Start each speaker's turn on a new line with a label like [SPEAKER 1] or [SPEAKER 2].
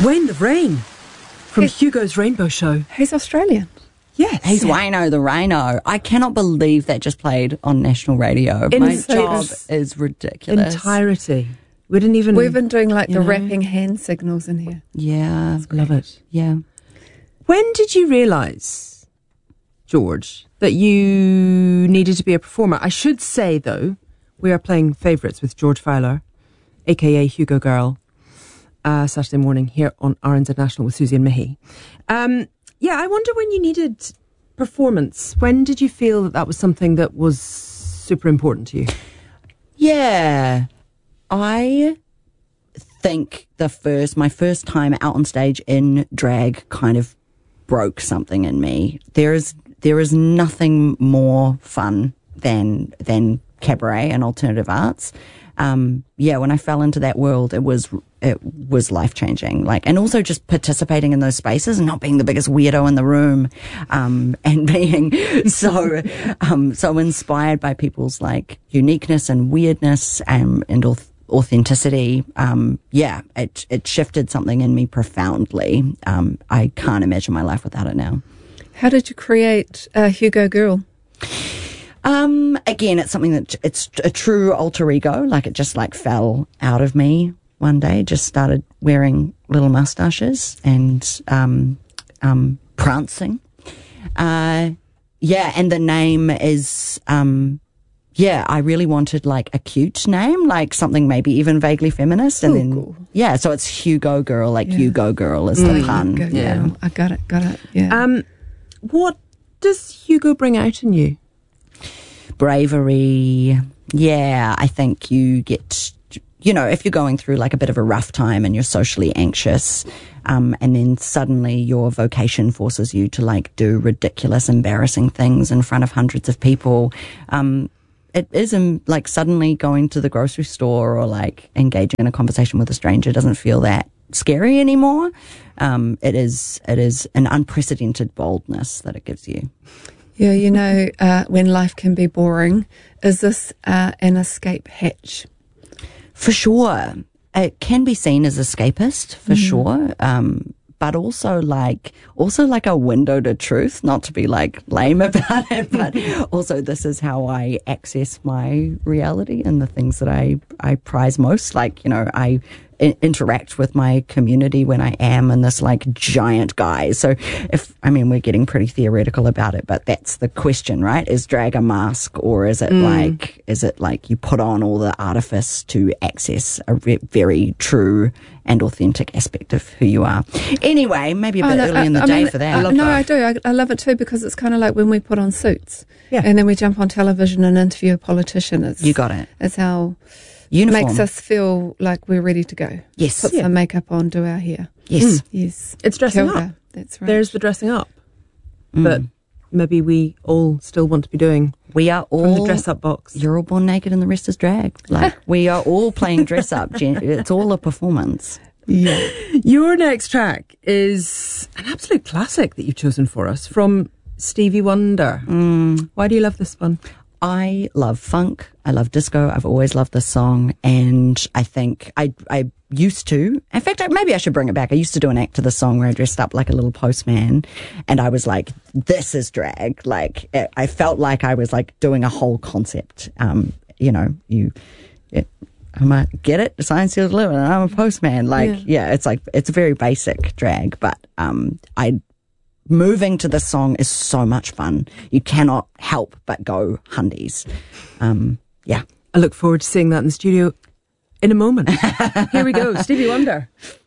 [SPEAKER 1] Wayne the Rain from Hugo's Rainbow Show.
[SPEAKER 2] He's Australian.
[SPEAKER 1] Yes.
[SPEAKER 3] He's Wayno the Rhino. I cannot believe that just played on national radio.
[SPEAKER 1] In
[SPEAKER 3] My
[SPEAKER 1] its
[SPEAKER 3] job is ridiculous.
[SPEAKER 1] entirety. We didn't even...
[SPEAKER 2] We've been doing like the rapping hand signals in here.
[SPEAKER 3] Yeah.
[SPEAKER 1] Love it.
[SPEAKER 3] Yeah.
[SPEAKER 1] When did you realise, George, that you needed to be a performer? I should say, though, we are playing Favourites with George Fowler, a.k.a. Hugo Girl, Saturday morning here on RNZ National with Susie and Mihi. Yeah, I wonder when you needed performance. When did you feel that was something that was super important to you?
[SPEAKER 3] Yeah. I think my first time out on stage in drag kind of broke something in me. There is nothing more fun than cabaret and alternative arts. When I fell into that world, it was life-changing. And also just participating in those spaces and not being the biggest weirdo in the room, and being so inspired by people's uniqueness and weirdness, and authenticity. It shifted something in me profoundly. I can't imagine my life without it now.
[SPEAKER 2] How did you create Hugo Girl?
[SPEAKER 3] Again, it's something that it's a true alter ego. It just fell out of me one day. Just started wearing little mustaches and prancing. And the name is I really wanted a cute name, something maybe even vaguely feminist, and
[SPEAKER 2] cool.
[SPEAKER 3] So it's Hugo Girl, Hugo Girl is the pun.
[SPEAKER 2] Hugo Girl. I got it. Yeah.
[SPEAKER 1] What does Hugo bring out in you?
[SPEAKER 3] Bravery. Yeah, I think you get, if you're going through a bit of a rough time and you're socially anxious, and then suddenly your vocation forces you to do ridiculous, embarrassing things in front of hundreds of people. It isn't suddenly going to the grocery store or engaging in a conversation with a stranger doesn't feel that scary anymore. It is an unprecedented boldness that it gives you.
[SPEAKER 2] Yeah, when life can be boring, is this an escape hatch?
[SPEAKER 3] For sure. It can be seen as escapist, for sure. But also a window to truth, not to be lame about it, but also this is how I access my reality and the things that I prize most. I interact with my community when I am in this giant guise. So we're getting pretty theoretical about it, but that's the question, right? Is drag a mask, or is it you put on all the artifice to access a very true and authentic aspect of who you are? Anyway, maybe a bit early in the day for that.
[SPEAKER 2] I do. I love it too, because it's kind of like when we put on suits and then we jump on television and interview a politician.
[SPEAKER 3] You got it.
[SPEAKER 2] It's how
[SPEAKER 3] uniform
[SPEAKER 2] makes us feel like we're ready to go.
[SPEAKER 3] Yes.
[SPEAKER 2] Put some makeup on, do our hair.
[SPEAKER 3] Yes.
[SPEAKER 2] Yes.
[SPEAKER 1] It's dressing
[SPEAKER 2] Kilda.
[SPEAKER 1] up.
[SPEAKER 2] That's right.
[SPEAKER 1] There's the dressing up. But maybe we all still want to be doing
[SPEAKER 3] We are all
[SPEAKER 1] from the dress up box.
[SPEAKER 3] You're all born naked and the rest is drag. We are all playing dress up. It's all a performance.
[SPEAKER 2] Yeah.
[SPEAKER 1] Your next track is an absolute classic that you've chosen for us from Stevie Wonder. Why do you love this one?
[SPEAKER 3] I love funk. I love disco. I've always loved this song. And I think I used to, in fact, maybe I should bring it back. I used to do an act to the song where I dressed up like a little postman. And I was like, this is drag. I felt like I was doing a whole concept. I might get it, sign, seal, deliver, and I'm a postman. It's a very basic drag, but moving to this song is so much fun. You cannot help but go hundies.
[SPEAKER 1] I look forward to seeing that in the studio in a moment. Here we go, Stevie Wonder.